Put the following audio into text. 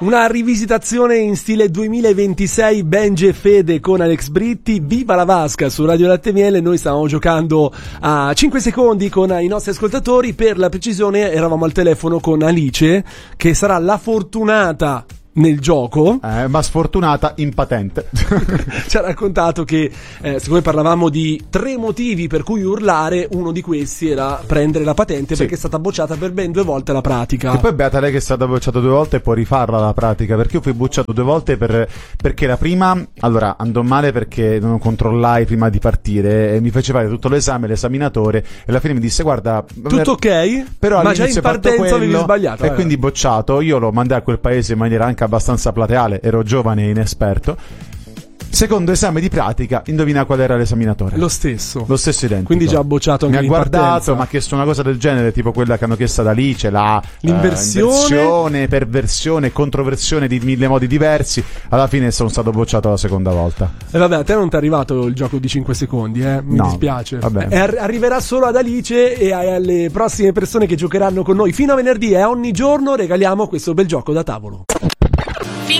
Una rivisitazione in stile 2026, Benji e Fede con Alex Britti, Viva la Vasca su Radio Latte Miele. Noi stavamo giocando a 5 secondi con i nostri ascoltatori, per la precisione eravamo al telefono con Alice, che sarà la fortunata nel gioco, ma sfortunata in patente. Ci ha raccontato che siccome parlavamo di 3 motivi per cui urlare, uno di questi era prendere la patente, perché è stata bocciata per ben 2 volte la pratica. E poi beata lei che è stata bocciata 2 volte e può rifarla la pratica, perché io fui bocciato 2 volte perché la prima, allora, andò male perché non controllai prima di partire e mi fece fare tutto l'esame, l'esaminatore, e alla fine mi disse guarda, tutto ok, però ma già in partenza avevi sbagliato, e quindi bocciato. Io lo mandai a quel paese in maniera anche abbastanza plateale, ero giovane e inesperto. Secondo esame di pratica, indovina qual era l'esaminatore? Lo stesso identico. Quindi già bocciato anche mi ha in guardato, partenza. mi ha chiesto una cosa del genere, tipo quella che hanno chiesto ad Alice, l'inversione, perversione, controversione di 1000 modi diversi. Alla fine sono stato bocciato la seconda volta. E vabbè, a te non ti è arrivato il gioco di 5 secondi, mi dispiace. Arriverà solo ad Alice e alle prossime persone che giocheranno con noi fino a venerdì, e ogni giorno regaliamo questo bel gioco da tavolo.